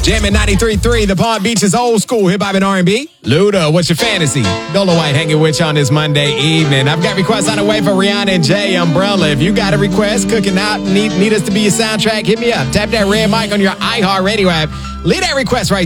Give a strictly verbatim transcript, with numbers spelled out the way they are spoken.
Jamming ninety-three point three, the Palm Beach's old school hip hop and R and B. Luda, what's your fantasy? Dola White hanging with you on this Monday evening. I've got requests on the way for Rihanna and Jay Umbrella. If you got a request, cooking out, need, need us to be your soundtrack, hit me up. Tap that red mic on your iHeartRadio app. Leave that request right